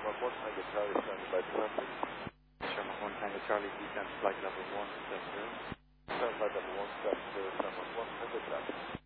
1 Tango Charlie, standing by delivery. Sherman 1 Tango Charlie, descent flight level 1, step 0. Descent flight level 1, step 0, Sherman 1 Tango Charlie.